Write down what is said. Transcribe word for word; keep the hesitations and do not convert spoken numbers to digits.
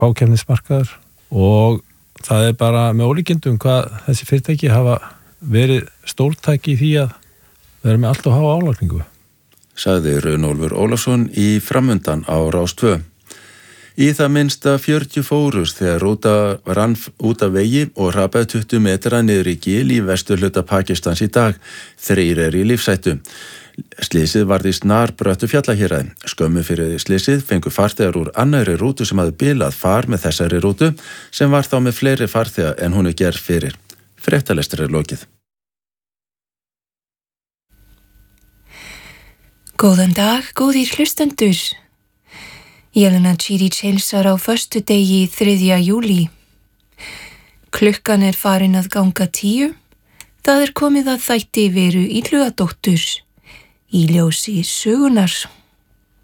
fákeppnismarkaður og það er bara með ólíkindum hvað þessi fyrirtæki hafa verið stórtæki í því að vera með allt og háa álagningu. Sagði Runólfur Ólafsson í Framundan á Rás tvö. Í það minnsta fjörutíu fórust þegar rúta rann út af vegi og hrapaði tuttugu metra niður í gil í vesturhluta Pakistans í dag. Þrír eru í lífshættu. Slysið varð í snarbröttu fjallahéraði. Skömmu fyrir slysið fengu farþegar úr annarri rútu sem hafði bilað far með þessari rútu sem var þá með fleiri farþega en hún er gerð fyrir. Fréttalestur er lokið. Góðan dag, góðir hlustendur. Jelena Čirić heilsar á föstudegi þriðja júlí. Klukkan er farin að ganga tíu. Það er komið að þætti Veru Illugadóttur í ljósi sögunar.